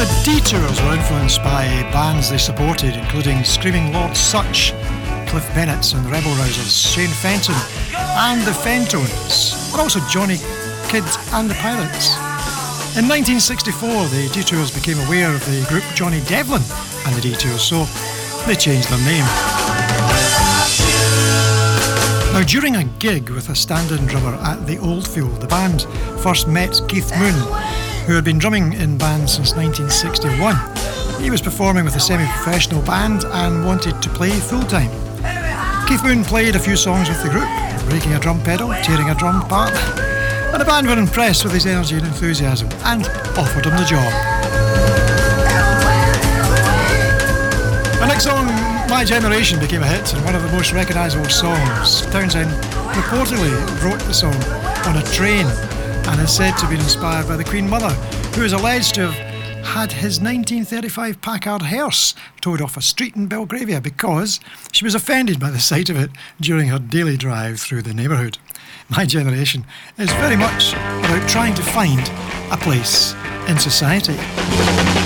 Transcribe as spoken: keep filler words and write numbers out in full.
Detours were influenced by bands they supported, including Screaming Lord Sutch, Cliff Bennett's and the Rebel Rousers, Shane Fenton and the Fentones, but also Johnny Kidd and the Pirates. In nineteen sixty-four, the Detours became aware of the group Johnny Devlin and the Detours, so they changed their name. Now, during a gig with a stand-in drummer at the Oldfield, the band first met Keith Moon, who had been drumming in bands since nineteen sixty-one. He was performing with a semi-professional band and wanted to play full-time. Keith Moon played a few songs with the group, breaking a drum pedal, tearing a drum part, and the band were impressed with his energy and enthusiasm and offered him the job. The next song, My Generation, became a hit and one of the most recognisable songs. Townsend reportedly wrote the song on a train and is said to have been inspired by the Queen Mother, who is alleged to have had his nineteen thirty-five Packard hearse towed off a street in Belgravia because she was offended by the sight of it during her daily drive through the neighbourhood. My Generation is very much about trying to find a place in society.